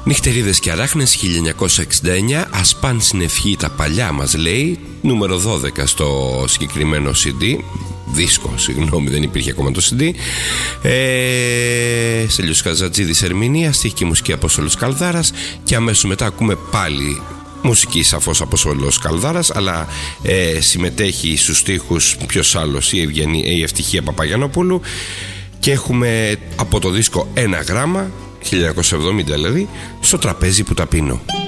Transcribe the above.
Νυχτερίδες και αράχνες 1969. Ας παν στην ευχή τα παλιά μας, λέει. Νούμερο 12 στο συγκεκριμένο CD. Δίσκο, συγγνώμη, δεν υπήρχε ακόμα το CD. Στέλιος Καζατζίδης ερμηνεία, στίχη και μουσική Απόστολος Καλδάρας. Και αμέσως μετά ακούμε πάλι μουσική σαφώς Απόστολος Καλδάρας, αλλά συμμετέχει στους στίχους ποιος άλλος, η Ευτυχία Παπαγιαννόπουλου. Και έχουμε από το δίσκο Ένα γράμμα, 1970 δηλαδή, Στο τραπέζι που τα πίνω.